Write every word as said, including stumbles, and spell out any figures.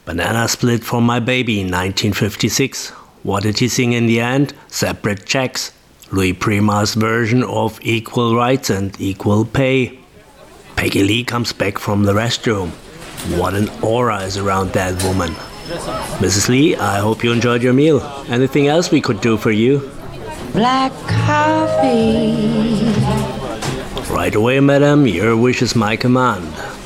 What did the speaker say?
Banana Split for My Baby in nineteen fifty-six. What did he sing in the end? Separate Checks. Louis Prima's version of Equal Rights and Equal Pay. Peggy Lee comes back from the restroom. What an aura is around that woman. Missus Lee, I hope you enjoyed your meal. Anything else we could do for you? Black coffee. Right away, madam. Your wish is my command.